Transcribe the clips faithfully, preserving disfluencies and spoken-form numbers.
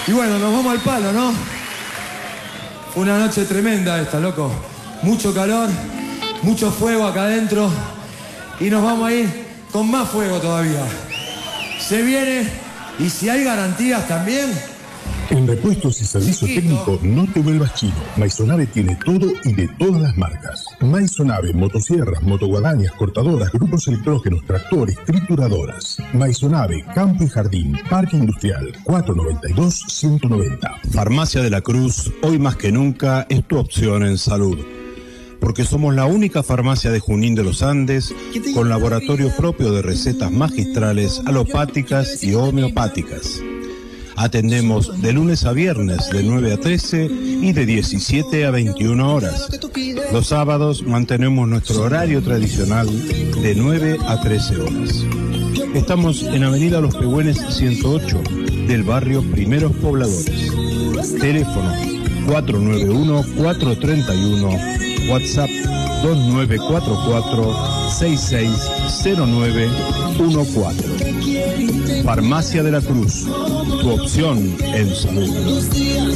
Y bueno, nos vamos al palo, ¿no? Una noche tremenda esta, loco. Mucho calor, mucho fuego acá adentro. Y nos vamos a ir con más fuego todavía. Se viene, y si hay garantías también... En repuestos y servicio técnico no te vuelvas chino. Maisonave tiene todo y de todas las marcas. Maisonave, motosierras, motoguadañas, cortadoras, grupos electrógenos, tractores, trituradoras. Maisonave, campo y jardín, parque industrial, cuatro noventa y dos, ciento noventa. Farmacia de la Cruz, hoy más que nunca, es tu opción en salud. Porque somos la única farmacia de Junín de los Andes con laboratorio propio de recetas magistrales, alopáticas y homeopáticas. Atendemos de lunes a viernes de nueve a trece y de diecisiete a veintiuna horas. Los sábados mantenemos nuestro horario tradicional de nueve a trece horas. Estamos en Avenida Los Pehuen ciento ocho del barrio Primeros Pobladores. Teléfono cuatro nueve uno, cuatro tres uno, WhatsApp dos nueve cuatro cuatro, seis seis cero nueve uno cuatro. Farmacia de la Cruz, tu opción en salud.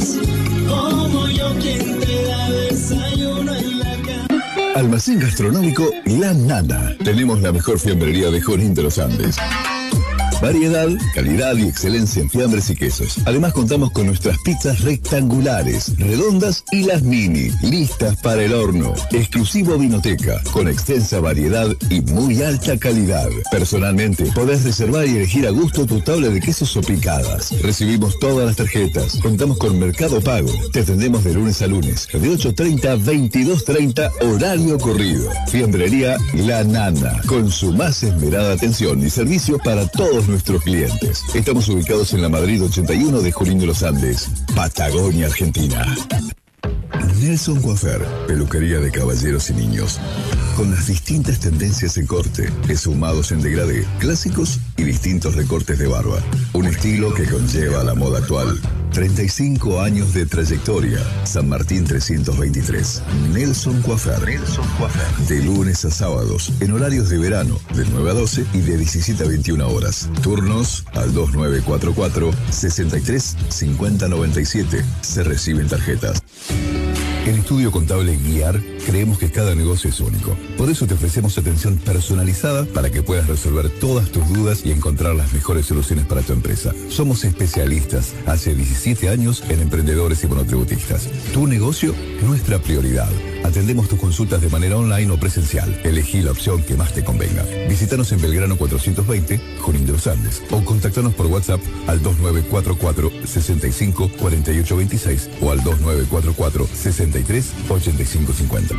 Almacén gastronómico La Nana. Tenemos la mejor fiambrería de Junín de los Andes. Variedad, calidad y excelencia en fiambres y quesos. Además contamos con nuestras pizzas rectangulares, redondas y las mini, listas para el horno. Exclusivo vinoteca, con extensa variedad y muy alta calidad. Personalmente, podés reservar y elegir a gusto tu tabla de quesos o picadas. Recibimos todas las tarjetas. Contamos con Mercado Pago. Te atendemos de lunes a lunes, de ocho treinta a veintidós treinta, horario corrido. Fiambrería La Nana, con su más esmerada atención y servicio para todos nuestros clientes. Estamos ubicados en la Madrid ochenta y uno de Junín de los Andes, Patagonia, Argentina. Nelson Coafer, peluquería de caballeros y niños, con las distintas tendencias en corte, esfumados en degradé, clásicos y distintos recortes de barba. Un estilo que conlleva la moda actual. treinta y cinco años de trayectoria. San Martín trescientos veintitrés. Nelson Coafer. Nelson Coafer. De lunes a sábados, en horarios de verano, de nueve a doce y de diecisiete a veintiuna horas. Turnos al dos nueve cuatro cuatro, sesenta y tres, cincuenta noventa y siete. Se reciben tarjetas. En Estudio Contable Guiar creemos que cada negocio es único. Por eso te ofrecemos atención personalizada para que puedas resolver todas tus dudas y encontrar las mejores soluciones para tu empresa. Somos especialistas hace diecisiete años en emprendedores y monotributistas. Tu negocio, nuestra prioridad. Atendemos tus consultas de manera online o presencial. Elegí la opción que más te convenga. Visítanos en Belgrano cuatrocientos veinte, Junín de los Andes, o contactanos por WhatsApp al dos nueve cuatro cuatro, sesenta y cinco, cuarenta y ocho veintiséis o al dos nueve cuatro cuatro, sesenta y tres, ochenta y cinco cincuenta.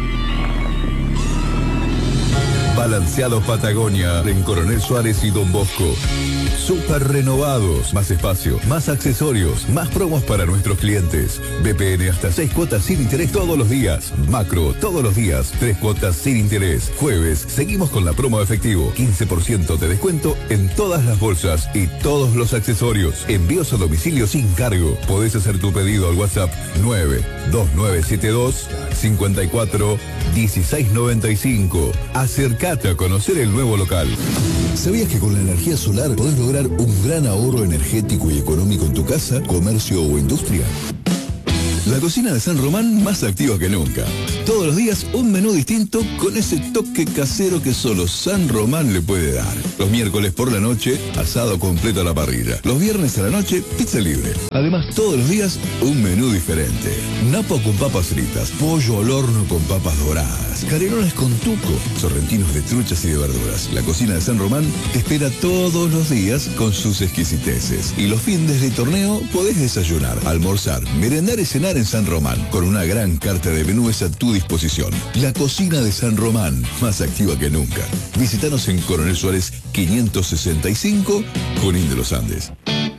Balanceados Patagonia en Coronel Suárez y Don Bosco. Super renovados, más espacio, más accesorios, más promos para nuestros clientes. B P N hasta seis cuotas sin interés todos los días. Macro todos los días, tres cuotas sin interés. Jueves, seguimos con la promo efectivo. quince por ciento de descuento en todas las bolsas y todos los accesorios. Envíos a domicilio sin cargo. Podés hacer tu pedido al WhatsApp nueve dos nueve siete dos, cinco cuatro, uno seis nueve cinco. Acercate a conocer el nuevo local. ¿Sabías que con la energía solar podés lograr un gran ahorro energético y económico en tu casa, comercio o industria? La cocina de San Román más activa que nunca. Todos los días un menú distinto con ese toque casero que solo San Román le puede dar. Los miércoles por la noche, asado completo a la parrilla. Los viernes a la noche, pizza libre. Además, todos los días un menú diferente. Napa con papas fritas, pollo al horno con papas doradas, canelones con tuco, sorrentinos de truchas y de verduras. La cocina de San Román te espera todos los días con sus exquisiteces. Y los fines de torneo podés desayunar, almorzar, merendar y cenar en San Román, con una gran carta de menúes a tu disposición. La cocina de San Román, más activa que nunca. Visítanos en Coronel Suárez quinientos sesenta y cinco, Junín de los Andes.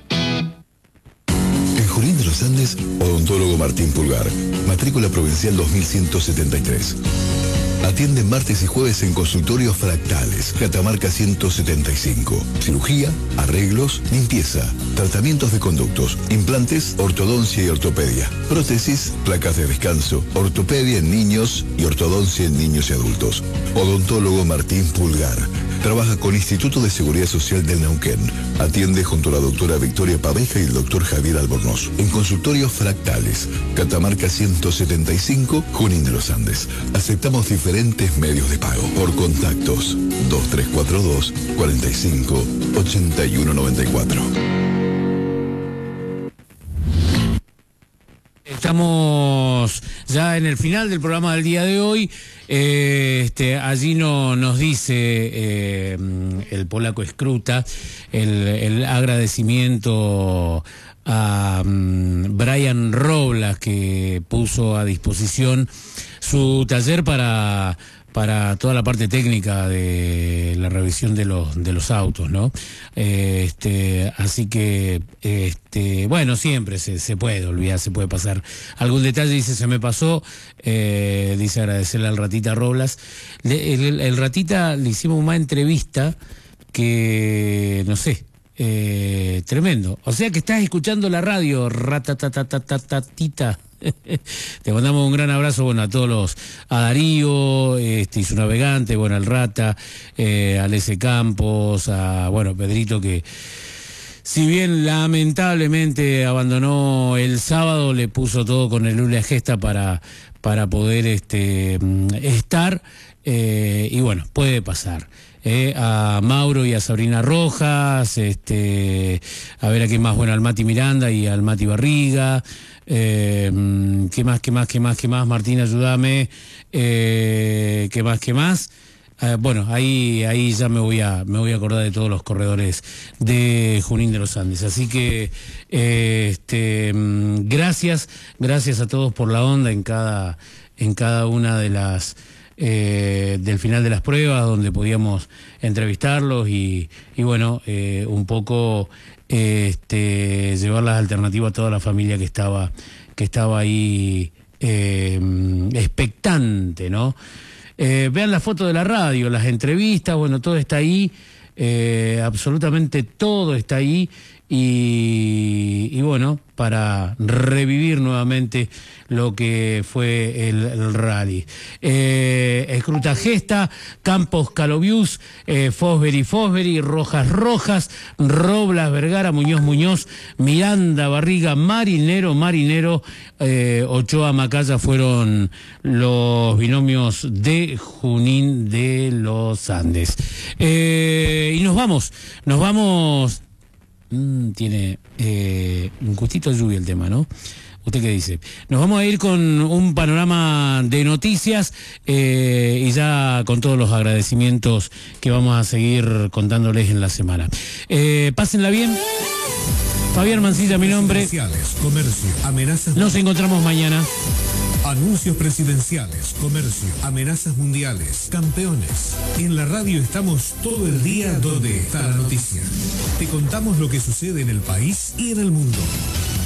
En Junín de los Andes, Odontólogo Martín Pulgar, matrícula provincial dos mil ciento setenta y tres. Atiende martes y jueves en consultorios Fractales, Catamarca ciento setenta y cinco. Cirugía, arreglos, limpieza, tratamientos de conductos, implantes, ortodoncia y ortopedia, prótesis, placas de descanso, ortopedia en niños y ortodoncia en niños y adultos. Odontólogo Martín Pulgar. Trabaja con Instituto de Seguridad Social del Neuquén. Atiende junto a la doctora Victoria Paveja y el doctor Javier Albornoz. En consultorios Fractales, Catamarca ciento setenta y cinco, Junín de los Andes. Aceptamos diferentes medios de pago. Por contactos dos tres cuatro dos, cuarenta y cinco, ochenta y uno noventa y cuatro. Estamos ya en el final del programa del día de hoy. Eh, este, allí no, nos dice eh, el polaco Escruta el, el agradecimiento a um, Brian Roblas, que puso a disposición su taller para... para toda la parte técnica de la revisión de los de los autos, ¿no? Eh, este, así que, este, bueno, siempre se, se puede olvidar, se puede pasar algún detalle. Dice, se me pasó, eh, dice agradecerle al Ratita Roblas. Le, el, el Ratita le hicimos una entrevista que, no sé, eh, tremendo. O sea que estás escuchando la radio, ratatatatatita. Te mandamos un gran abrazo, bueno, a todos los, a Darío, este, y su navegante, bueno, al Rata, eh, a Lese Campos, a, bueno, Pedrito, que si bien lamentablemente abandonó el sábado, le puso todo con el hula gesta para, para poder este, estar, eh, y bueno, puede pasar. Eh, a Mauro y a Sabrina Rojas, este, a ver a quién más, bueno, al Mati Miranda y al Mati Barriga. Eh, ¿Qué más, qué más, qué más, qué más? Martín, ayúdame. Eh, ¿Qué más, qué más? Eh, bueno, ahí, ahí ya me voy a, me voy a acordar de todos los corredores de Junín de los Andes. Así que, eh, este, gracias, gracias a todos por la onda en cada, en cada una de las, eh, del final de las pruebas, donde podíamos entrevistarlos y, y bueno, eh, un poco este, llevar las alternativas a toda la familia que estaba, que estaba ahí eh, expectante, ¿no? Eh, vean la foto de la radio, las entrevistas, bueno, todo está ahí, eh, absolutamente todo está ahí, y, y bueno, para revivir nuevamente lo que fue el, el rally. Eh, Escruta Gesta, Campos Calovius, eh, Fosberi Fosberi, Rojas Rojas, Roblas Vergara, Muñoz Muñoz, Miranda Barriga, Marinero Marinero, eh, Ochoa Macaya fueron los binomios de Junín de los Andes. Eh, y nos vamos, nos vamos... Mm, tiene eh, un gustito de lluvia el tema, ¿no? ¿Usted qué dice? Nos vamos a ir con un panorama de noticias eh, y ya con todos los agradecimientos que vamos a seguir contándoles en la semana. Eh, pásenla bien. Fabián Mancilla, mi nombre. Comercio, amenazas. Nos encontramos mañana. Anuncios presidenciales, comercio, amenazas mundiales, campeones. En la radio estamos todo el día donde está la noticia. Te contamos lo que sucede en el país y en el mundo.